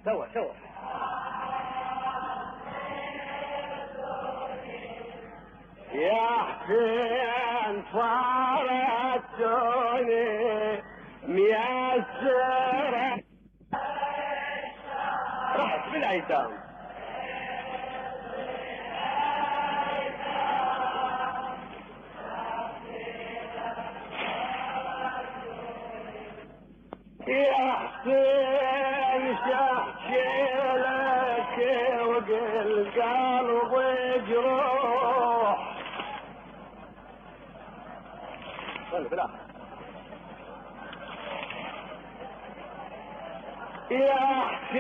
سوا يا حسين فارتوني ميسرة رحت بالايتام يا حسين شحكي لك والقلب جروح بالاخر يا